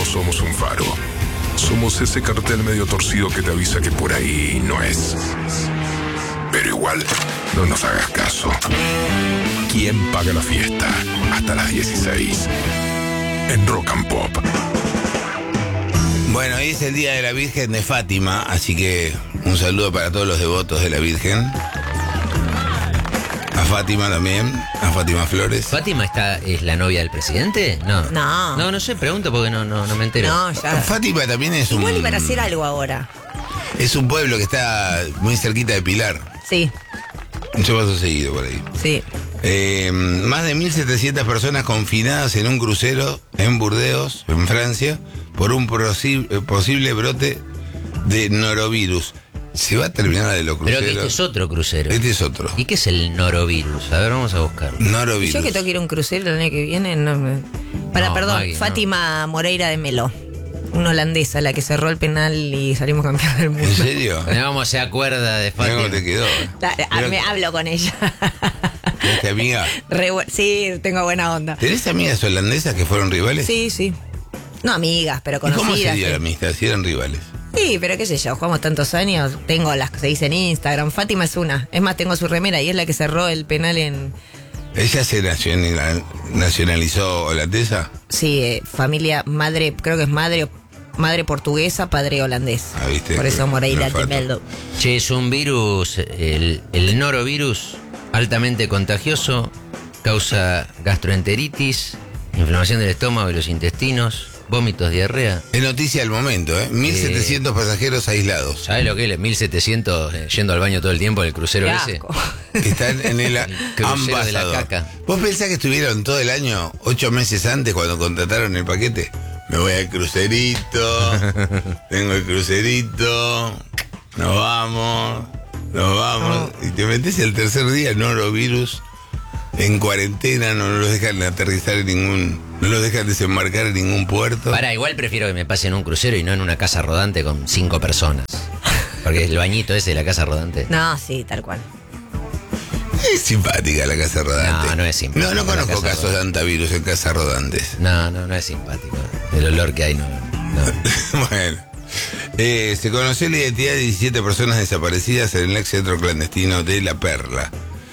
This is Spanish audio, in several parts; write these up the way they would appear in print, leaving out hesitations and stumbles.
somos un faro. Somos ese cartel medio torcido que te avisa que por ahí no es. Pero igual, no nos hagas caso. ¿Quién paga la fiesta? Hasta las 16. En Rock and Pop. Bueno, hoy es el Día de la Virgen de Fátima, así que un saludo para todos los devotos de la Virgen. A Fátima también, a Fátima Flores. ¿Fátima es la novia del presidente? No. No sé, pregunto porque no me entero. No, ya. Fátima también es un... Igual iban a hacer algo ahora. Es un pueblo que está muy cerquita de Pilar. Sí. Yo paso seguido por ahí. Sí. Más de 1.700 personas confinadas en un crucero en Burdeos, en Francia, por un posible brote de norovirus. ¿Se va a terminar de los cruceros? Pero que este es otro crucero. Este es otro. ¿Y qué es el norovirus? A ver, vamos a buscarlo. Norovirus. Yo que tengo que ir a un crucero el año que viene. Perdón, Maggie, Fátima Moreira de Melo. Una holandesa, la que cerró el penal y salimos campeones del mundo. ¿En serio? ¿Cómo se acuerda de Mira Fátima? cómo te quedó. Me hablo con ella. ¿Tenés amiga? Sí, tengo buena onda. ¿Tenés amigas holandesas que fueron rivales? Sí. No amigas, pero ¿Y conocidas. cómo se dio sí. la amistad si eran rivales? Sí, pero qué sé yo, jugamos tantos años. Tengo las que se dicen en Instagram. Fátima es una. Es más, tengo su remera y es la que cerró el penal en... ¿Ella se nacionalizó holandesa? Sí, familia, madre, creo que es madre portuguesa, padre holandés. Ah, ¿viste? Por eso Moreira No de falta. Melo. Che, es un virus, el norovirus, altamente contagioso, causa gastroenteritis, inflamación del estómago y los intestinos, vómitos, diarrea. Es noticia del momento, ¿eh? 1.700 pasajeros aislados. ¿Sabes lo que es? 1.700 yendo al baño todo el tiempo en el crucero Qué ese. asco. Que están en el crucero de la ambasador. caca. ¿Vos pensás que estuvieron todo el año, 8 meses antes, cuando contrataron el paquete? Me voy al crucerito, tengo el crucerito, nos vamos. Y te metés el tercer día, norovirus, en cuarentena, no los dejan aterrizar no los dejan desembarcar en ningún puerto. Pará, igual prefiero que me pase en un crucero y no en una casa rodante con 5 personas. Porque el bañito ese de la casa rodante. No, sí, tal cual. Es simpática la casa rodante. No es simpática No la conozco casa casos de antivirus en casas rodantes. No es simpático. El olor que hay no. Bueno. Se conoció la identidad de 17 personas desaparecidas en el ex centro clandestino de La Perla.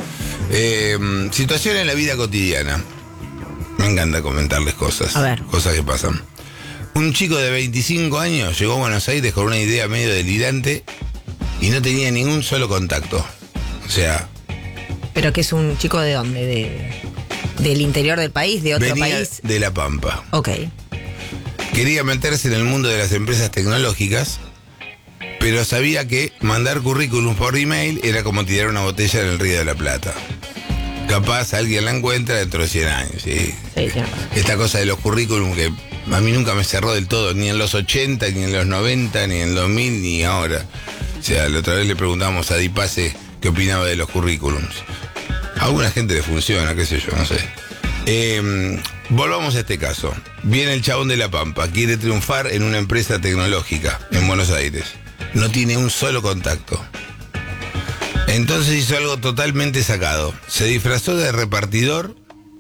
Situación en la vida cotidiana. Me encanta comentarles cosas. A ver. Cosas que pasan. Un chico de 25 años llegó a Buenos Aires con una idea medio delirante y no tenía ningún solo contacto. O sea, ¿Pero que es un chico de dónde? ¿Del interior del país? ¿De otro venía país? de La Pampa. Ok. Quería meterse en el mundo de las empresas tecnológicas, pero sabía que mandar currículum por email era como tirar una botella en el Río de la Plata. Capaz alguien la encuentra dentro de 100 años, ¿sí? Sí, tiene razón. Esta cosa de los currículum que a mí nunca me cerró del todo, ni en los 80, ni en los 90, ni en el 2000, ni ahora. O sea, la otra vez le preguntamos a Dipace qué opinaba de los currículums. A alguna gente le funciona, qué sé yo, no sé. Volvamos a este caso. Viene el chabón de La Pampa, quiere triunfar en una empresa tecnológica en Buenos Aires. No tiene un solo contacto. Entonces hizo algo totalmente sacado. Se disfrazó de repartidor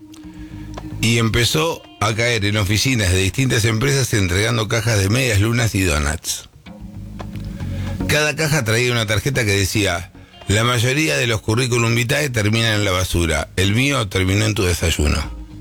y empezó a caer en oficinas de distintas empresas entregando cajas de medias lunas y donuts. Cada caja traía una tarjeta que decía: la mayoría de los currículum vitae terminan en la basura. El mío terminó en tu desayuno.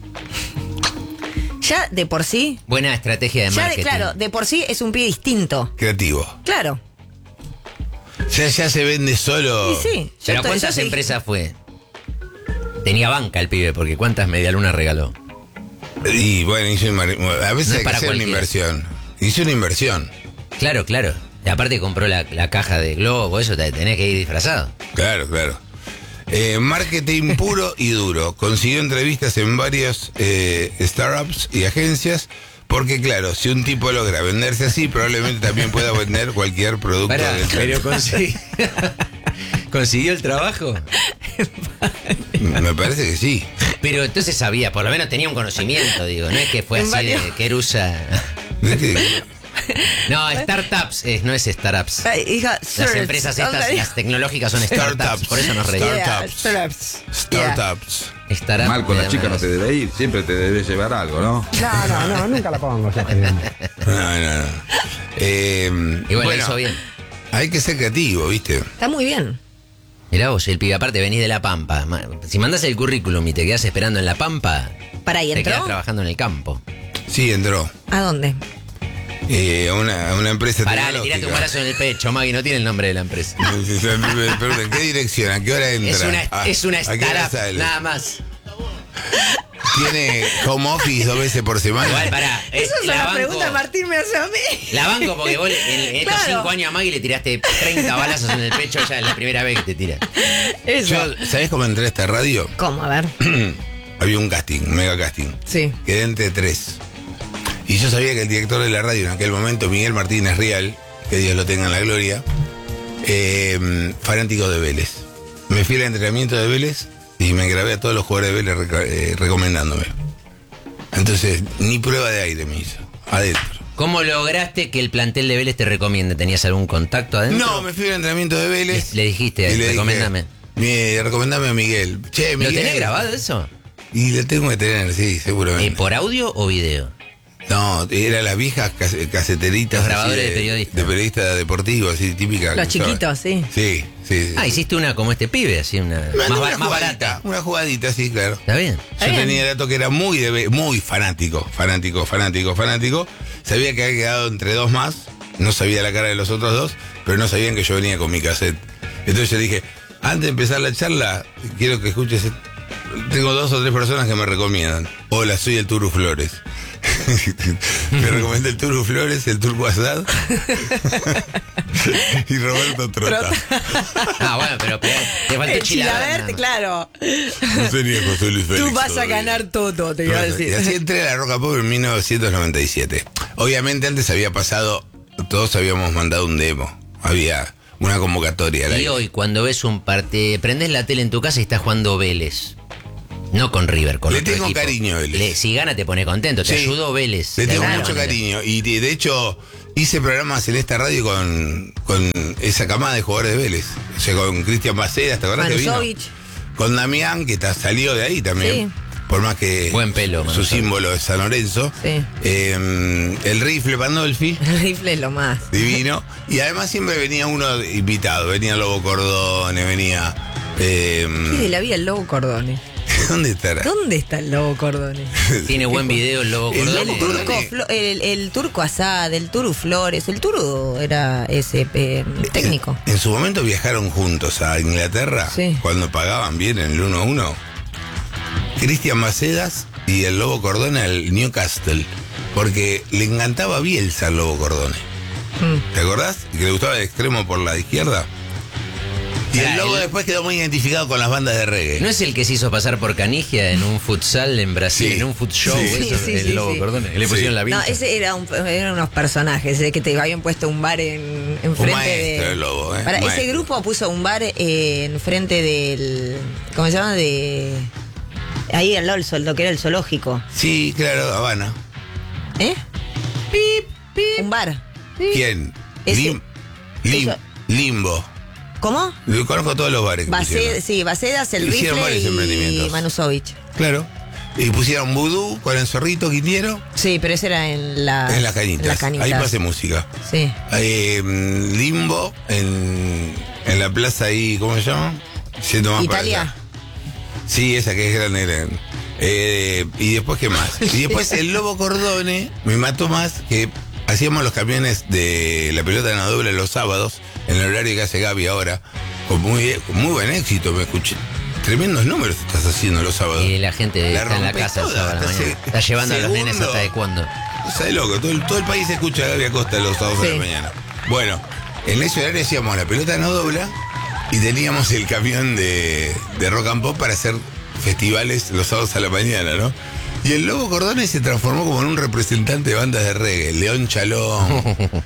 Ya de por sí. Buena estrategia de marketing. Claro, de por sí es un pie distinto. Creativo. Claro. Ya se vende solo. Y sí. ¿Pero cuántas empresas fue? Tenía banca el pibe, porque ¿cuántas medialunas regaló? Y bueno, a veces No es hay que para hacer una cualquiera. inversión. Hizo una inversión. Claro. Y aparte compró la caja de globo, eso te tenés que ir disfrazado. Claro. Marketing puro y duro. Consiguió entrevistas en varios startups y agencias. Porque claro, si un tipo logra venderse así, probablemente también pueda vender cualquier producto. Pará, del pero ¿consiguió el trabajo? Me parece que sí. Pero entonces sabía, por lo menos tenía un conocimiento, digo. No es que fue En así varios- de querusa. Es que No, startups, no es startups. Hija, Las empresas estas, las tecnológicas son startups, por eso nos reímos. Startups. Startup, Mal con la chica no te debe ir, siempre te debe llevar algo, ¿no? No, nunca la pongo. No. Y bueno, Bueno, hizo bien. hay que ser creativo, ¿viste? Está muy bien. Mirá vos, el pibe, aparte venís de La Pampa. Si mandás el currículum y te quedás esperando en La Pampa, Para, ¿y te quedás entró? trabajando en el campo. Sí, entró. ¿A dónde? A una empresa Pará, le tecnológica. tiraste un balazo en el pecho, Maggie, no tiene el nombre de la empresa. Perdón, ¿en qué dirección? ¿A qué hora entra? Es una ¿A qué hora startup, sale? nada más. Tiene home office 2 veces por semana. Igual, pará. Esa es la la banco- pregunta que Martín me hace a mí. La banco porque vos en estos Claro. 5 años a Maggie le tiraste 30 balazos en el pecho, ya es la primera vez que te tira. Eso. Yo, ¿sabés cómo entré a esta radio? ¿Cómo? A ver. Había un casting, un mega casting. Sí. Quedé entre 3. Y yo sabía que el director de la radio en aquel momento, Miguel Martínez Rial, que Dios lo tenga en la gloria, fanático de Vélez. Me fui al entrenamiento de Vélez y me grabé a todos los jugadores de Vélez recomendándome. Entonces, ni prueba de aire me hizo. Adentro. ¿Cómo lograste que el plantel de Vélez te recomiende? ¿Tenías algún contacto adentro? No, me fui al entrenamiento de Vélez. Le dijiste, y le recoméndame. dije, recomendame a Miguel. Che, ¿Lo Miguel. tenés grabado eso? Y lo tengo que tener, sí, seguramente. ¿Por audio o video? No, era las viejas caseteritas. Los así grabadores de periodistas. De periodistas deportivos, así típica. Los que usaban. chiquitos, sí. Sí, sí. Ah, hiciste una como este pibe, así una Mandé más una barata. jugadita, una jugadita, sí, claro. ¿Está bien? Yo bien. tenía el dato que era muy fanático. Sabía que había quedado entre 2 más. No sabía la cara de los otros 2, pero no sabían que yo venía con mi cassette. Entonces yo dije, antes de empezar la charla, quiero que escuches. Tengo 2 o 3 personas que me recomiendan. Hola, soy el Turu Flores. Me recomendé el Turu Flores, el Turco Asad y Roberto Trota. Ah, bueno, pero te faltó El Chilabert. Chilabert, claro. No tenía José Luis Félix. Tú vas a todavía. ganar todo, te iba a Y decir. así entré a la Rock and Pop en 1997. Obviamente antes había pasado, todos habíamos mandado un demo. Había una convocatoria. al Y aire. hoy, cuando ves un partido, prendés la tele en tu casa y estás jugando Vélez. No con River, con Le otro tengo equipo. cariño a Vélez. Si gana te pone contento, te Sí. ayudó Vélez. Le de tengo alguna mucho manera. cariño. Y de hecho hice programas en esta radio con esa camada de jugadores de Vélez. O sea, con Cristian Macedas, ¿te acordás que vino? Manusovic. Con Damián, que salió de ahí también. Por más que Buen pelo, su Manusovic. símbolo es San Lorenzo. Sí. El rifle Pandolfi. El rifle es lo más. Divino. Y además siempre venía uno invitado. Venía Lobo Cordone, venía. ¿Qué de la vida el Lobo Cordone? ¿Dónde estará? ¿Dónde está el Lobo Cordone? Tiene buen video el Lobo El Cordone. Lobo Cordone. El Turco Asad, el Turu Flores. El Turu era ese técnico. En su momento viajaron juntos a Inglaterra. Sí. Cuando pagaban bien en el 1-1. Cristian Macedas y el Lobo Cordone al Newcastle. Porque le encantaba Bielsa al Lobo Cordone. ¿Te acordás? Que le gustaba el extremo por la izquierda. Y el Lobo después quedó muy identificado con las bandas de reggae. ¿No es el que se hizo pasar por Canigia en un futsal en Brasil, Sí. en un foot show? Sí. Eso, Sí, el sí, Lobo sí. Cordone. Le Sí. pusieron la No, vincha. ese eran unos personajes, que te habían puesto un bar en frente maestro de. el Lobo, Para, ese maestro. grupo puso un bar en frente del. ¿Cómo se llama? Ahí al lado, lo que era el zoológico. Sí, claro, Habana. ¿Eh? Un bar. ¿Quién? Ese- eso- Limbo. ¿Cómo? Yo conozco todos los bares que pusieron. Sí, Bacedas, el Hicieron rifle varios y emprendimientos. Manusovic. Claro. Y pusieron Vudú con el zorrito Quintiero Sí, pero ese era en la. en las Cañitas. en las Cañitas. Ahí pasé música. Sí. Limbo en la plaza ahí, ¿cómo se llama? Siendo más para Italia. allá. Sí, esa que es grande. Y después, ¿qué más? Y después el Lobo Cordone me mató más que hacíamos los camiones de la pelota no doble los sábados, en el horario que hace Gaby ahora, con muy buen éxito. Me escuché. Tremendos números estás haciendo los sábados. Y la gente La está en la rompes casa el toda, sábado a la hasta mañana. se- Está llevando a los nenes segundo. hasta de cuándo. ¿Sabes loco? Todo el país escucha a Gaby Acosta los sábados de Sí. la mañana. Bueno, en ese horario hacíamos la pelota no dobla y teníamos el camión de rock and pop para hacer festivales los sábados a la mañana, ¿no? Y el Lobo Cordone se transformó como en un representante de bandas de reggae. León Chalón.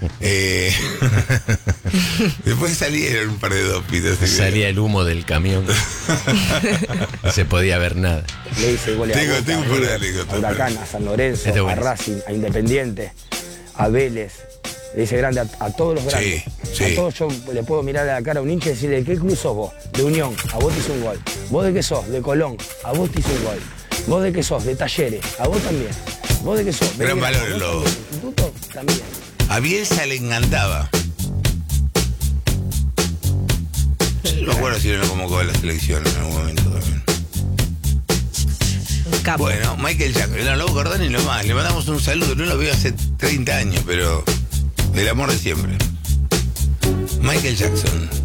Después salieron un par de dopitos. Salía el humo del camión. No se podía ver nada. Le hice goles Tengo- a Boca, tengo a un par de River, anécdotas, a Huracán, a San Lorenzo, Este es a buenísimo. Racing, a Independiente, a Vélez, Le dice grande a todos los grandes. Sí. A todos yo le puedo mirar a la cara a un hincha y decirle, ¿de qué club sos vos? De Unión, a vos te hice un gol. ¿Vos de qué sos? De Colón, a vos te hice un gol. ¿Vos de qué sos? De Talleres, a vos también. ¿Vos de qué sos? Gran Belgrano, valor el a vos Lobo. también. Instituto también. A Bielsa le encantaba. Yo no me acuerdo si no lo convocó a la selección en algún momento también. Un capo. Bueno, Michael Jackson, el Lobo Cordani y lo más. Le mandamos un saludo, no lo veo hace 30 años, pero del amor de siempre. Michael Jackson.